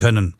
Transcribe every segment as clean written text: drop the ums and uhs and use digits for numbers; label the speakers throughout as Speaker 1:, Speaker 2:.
Speaker 1: können.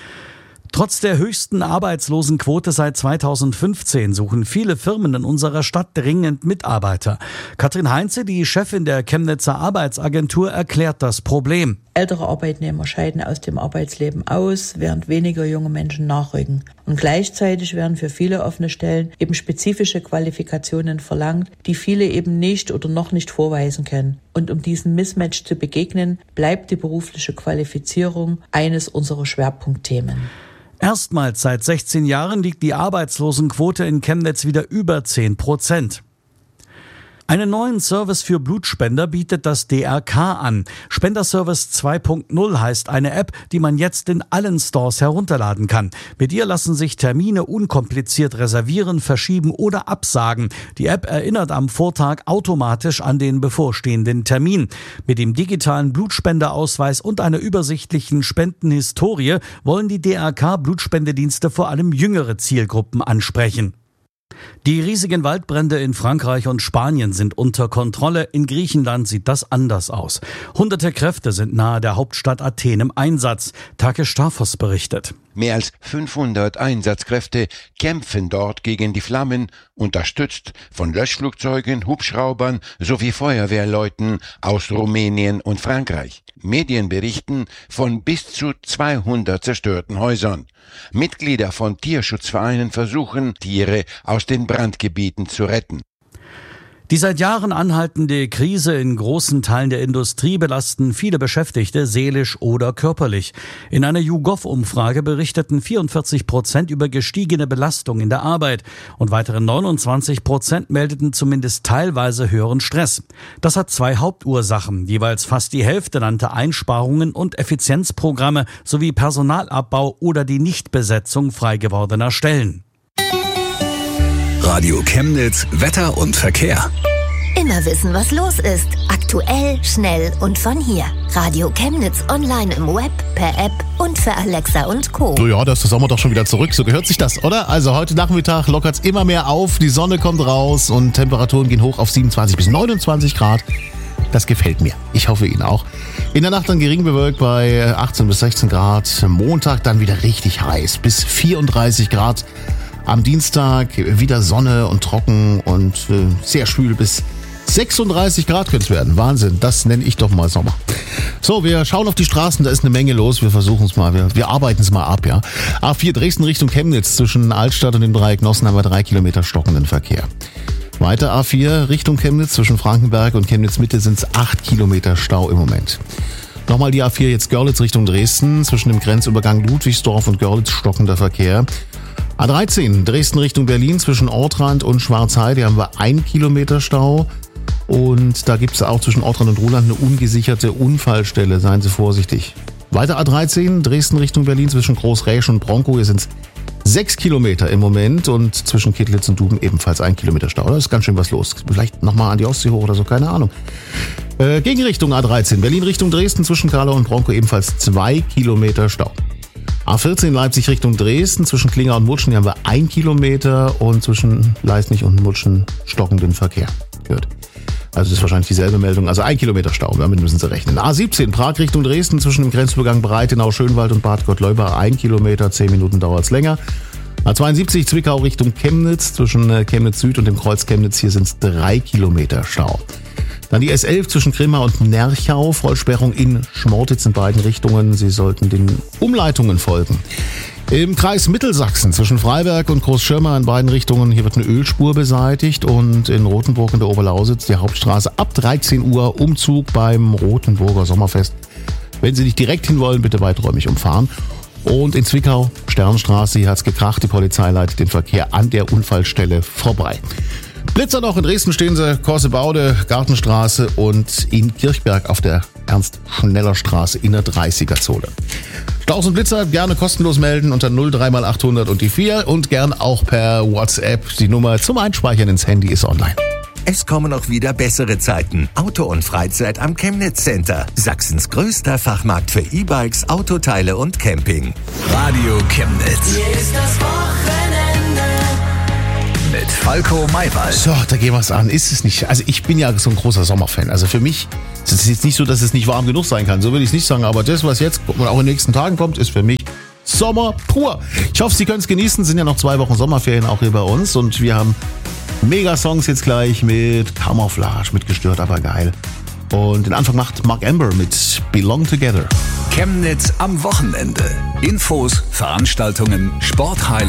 Speaker 1: Trotz der höchsten Arbeitslosenquote seit 2015 suchen viele Firmen in unserer Stadt dringend Mitarbeiter. Katrin Heinze, die Chefin der Chemnitzer Arbeitsagentur, erklärt das Problem.
Speaker 2: Ältere Arbeitnehmer scheiden aus dem Arbeitsleben aus, während weniger junge Menschen nachrücken. Und gleichzeitig werden für viele offene Stellen eben spezifische Qualifikationen verlangt, die viele eben nicht oder noch nicht vorweisen können. Und um diesem Mismatch zu begegnen, bleibt die berufliche Qualifizierung eines unserer Schwerpunktthemen.
Speaker 1: Erstmals seit 16 Jahren liegt die Arbeitslosenquote in Chemnitz wieder über 10%. Einen neuen Service für Blutspender bietet das DRK an. Spenderservice 2.0 heißt eine App, die man jetzt in allen Stores herunterladen kann. Mit ihr lassen sich Termine unkompliziert reservieren, verschieben oder absagen. Die App erinnert am Vortag automatisch an den bevorstehenden Termin. Mit dem digitalen Blutspenderausweis und einer übersichtlichen Spendenhistorie wollen die DRK-Blutspendedienste vor allem jüngere Zielgruppen ansprechen. Die riesigen Waldbrände in Frankreich und Spanien sind unter Kontrolle. In Griechenland sieht das anders aus. Hunderte Kräfte sind nahe der Hauptstadt Athen im Einsatz. Takis Stafos berichtet.
Speaker 3: Mehr als 500 Einsatzkräfte kämpfen dort gegen die Flammen, unterstützt von Löschflugzeugen, Hubschraubern sowie Feuerwehrleuten aus Rumänien und Frankreich. Medien berichten von bis zu 200 zerstörten Häusern. Mitglieder von Tierschutzvereinen versuchen, Tiere aus den Brandgebieten zu retten.
Speaker 1: Die seit Jahren anhaltende Krise in großen Teilen der Industrie belasten viele Beschäftigte seelisch oder körperlich. In einer YouGov-Umfrage berichteten 44% über gestiegene Belastung in der Arbeit und weitere 29% meldeten zumindest teilweise höheren Stress. Das hat zwei Hauptursachen. Jeweils fast die Hälfte nannte Einsparungen und Effizienzprogramme sowie Personalabbau oder die Nichtbesetzung frei gewordener Stellen.
Speaker 4: Radio Chemnitz, Wetter und Verkehr.
Speaker 5: Immer wissen, was los ist. Aktuell, schnell und von hier. Radio Chemnitz online im Web, per App und für Alexa und Co.
Speaker 6: So, ja, da ist der Sommer doch schon wieder zurück. So gehört sich das, oder? Also heute Nachmittag lockert es immer mehr auf. Die Sonne kommt raus und Temperaturen gehen hoch auf 27 bis 29 Grad. Das gefällt mir. Ich hoffe Ihnen auch. In der Nacht dann gering bewölkt bei 18 bis 16 Grad. Montag dann wieder richtig heiß bis 34 Grad. Am Dienstag wieder Sonne und trocken und sehr schwül bis 36 Grad könnte es werden. Wahnsinn, das nenne ich doch mal Sommer. So, wir schauen auf die Straßen, da ist eine Menge los. Wir versuchen es mal, wir arbeiten es mal ab, ja. A4 Dresden Richtung Chemnitz, zwischen Altstadt und dem Dreieck Nossen haben wir 3 Kilometer stockenden Verkehr. Weiter A4 Richtung Chemnitz, zwischen Frankenberg und Chemnitz Mitte sind es 8 Kilometer Stau im Moment. Nochmal die A4 jetzt Görlitz Richtung Dresden, zwischen dem Grenzübergang Ludwigsdorf und Görlitz stockender Verkehr. A13 Dresden Richtung Berlin, zwischen Ortrand und Schwarzheide haben wir 1 Kilometer Stau. Und da gibt es auch zwischen Ortrand und Ruhland eine ungesicherte Unfallstelle. Seien Sie vorsichtig. Weiter A13 Dresden Richtung Berlin, zwischen Großräsch und Bronkow. Hier sind es 6 Kilometer im Moment und zwischen Kittlitz und Duben ebenfalls 1 Kilometer Stau. Da ist ganz schön was los. Vielleicht nochmal an die Ostsee hoch oder so, keine Ahnung. Gegenrichtung A13 Berlin Richtung Dresden, zwischen Karlau und Bronkow ebenfalls 2 Kilometer Stau. A14 Leipzig Richtung Dresden, zwischen Klinger und Mutschen haben wir 1 Kilometer und zwischen Leisnig und Mutschen stockenden Verkehr. Gut. Also das ist wahrscheinlich dieselbe Meldung. Also 1 Kilometer Stau, damit müssen Sie rechnen. A17 Prag Richtung Dresden, zwischen dem Grenzübergang Breitenau, Schönwald und Bad Gottleuba 1 Kilometer, 10 Minuten dauert es länger. A72 Zwickau Richtung Chemnitz, zwischen Chemnitz Süd und dem Kreuz Chemnitz, hier sind es 3 Kilometer Stau. Dann die S11 zwischen Grimma und Nerchau, Vollsperrung in Schmortitz in beiden Richtungen. Sie sollten den Umleitungen folgen. Im Kreis Mittelsachsen zwischen Freiberg und Großschirmer in beiden Richtungen, hier wird eine Ölspur beseitigt und in Rothenburg in der Oberlausitz die Hauptstraße ab 13 Uhr Umzug beim Rothenburger Sommerfest. Wenn Sie nicht direkt hin wollen, bitte weiträumig umfahren. Und in Zwickau, Sternstraße, hier hat's gekracht, die Polizei leitet den Verkehr an der Unfallstelle vorbei. Blitzer noch in Dresden stehen sie, Korsebaude, Gartenstraße und in Kirchberg auf der Ernst-Schneller-Straße in der 30er-Zone. Staus und Blitzer gerne kostenlos melden unter 03x800 und die 4 und gern auch per WhatsApp. Die Nummer zum Einspeichern ins Handy ist online.
Speaker 4: Es kommen auch wieder bessere Zeiten. Auto und Freizeit am Chemnitz Center. Sachsens größter Fachmarkt für E-Bikes, Autoteile und Camping. Radio Chemnitz.
Speaker 7: Hier ist das Wochenende. mit Falco Maywald.
Speaker 6: So, da gehen wir es an. Ist es nicht. Also ich bin ja so ein großer Sommerfan. Also für mich ist es jetzt nicht so, dass es nicht warm genug sein kann. So will ich es nicht sagen. Aber das, was jetzt und auch in den nächsten Tagen kommt, ist für mich Sommer pur. Ich hoffe, Sie können es genießen. Es sind ja noch 2 Wochen Sommerferien auch hier bei uns. Und wir haben Mega-Songs jetzt gleich mit Camouflage, mit Gestört, aber geil. Und den Anfang macht Mark Amber mit Belong Together.
Speaker 7: Chemnitz am Wochenende. Infos, Veranstaltungen, Sporthighlights.